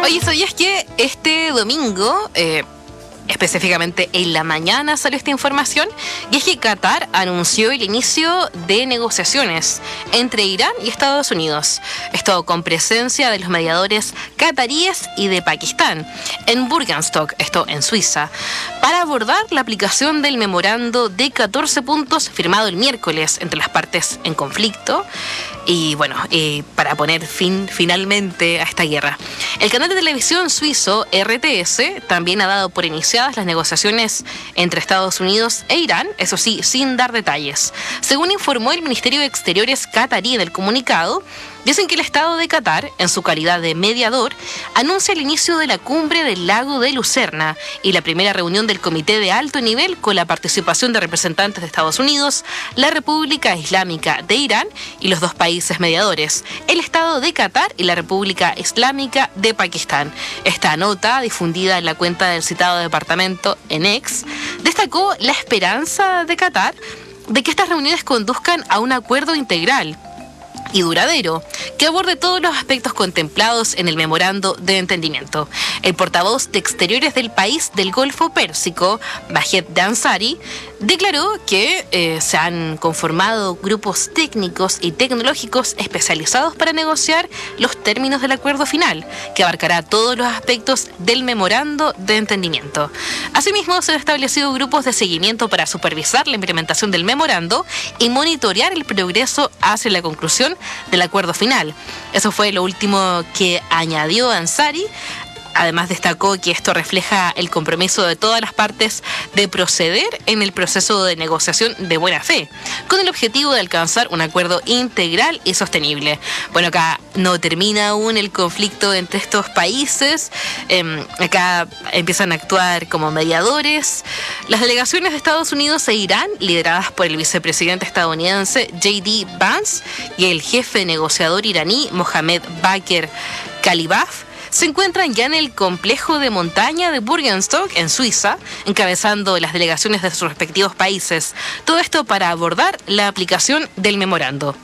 Oye, ¿sabías que este domingo, específicamente en la mañana, salió esta información? Y es que Qatar anunció el inicio de negociaciones entre Irán y Estados Unidos. Esto con presencia de los mediadores qataríes y de Pakistán, en Bürgenstock, esto en Suiza, para abordar la aplicación del memorando de 14 puntos firmado el miércoles entre las partes en conflicto. Y bueno, para poner fin finalmente a esta guerra. El canal de televisión suizo RTS también ha dado por iniciadas las negociaciones entre Estados Unidos e Irán, eso sí, sin dar detalles. Según informó el Ministerio de Exteriores qatarí en el comunicado, dicen que el Estado de Qatar, en su calidad de mediador, anuncia el inicio de la cumbre del lago de Lucerna y la primera reunión del Comité de Alto Nivel con la participación de representantes de Estados Unidos, la República Islámica de Irán y los dos países mediadores, el Estado de Qatar y la República Islámica de Pakistán. Esta nota, difundida en la cuenta del citado departamento en X, destacó la esperanza de Qatar de que estas reuniones conduzcan a un acuerdo integral y duradero, que aborde todos los aspectos contemplados en el memorando de entendimiento. El portavoz de Exteriores del país del Golfo Pérsico, Bahed Ansari, declaró que se han conformado grupos técnicos y tecnológicos especializados para negociar los términos del acuerdo final, que abarcará todos los aspectos del memorando de entendimiento. Asimismo, se han establecido grupos de seguimiento para supervisar la implementación del memorando y monitorear el progreso hacia la conclusión del acuerdo final. Eso fue lo último que añadió Ansari. Además, destacó que esto refleja el compromiso de todas las partes de proceder en el proceso de negociación de buena fe, con el objetivo de alcanzar un acuerdo integral y sostenible. Bueno, acá no termina aún el conflicto entre estos países. Acá empiezan a actuar como mediadores las delegaciones de Estados Unidos e Irán, lideradas por el vicepresidente estadounidense J.D. Vance y el jefe negociador iraní Mohammad Bakr Kalibaf. Se encuentran ya en el complejo de montaña de Bürgenstock, en Suiza, encabezando las delegaciones de sus respectivos países. Todo esto para abordar la aplicación del memorando.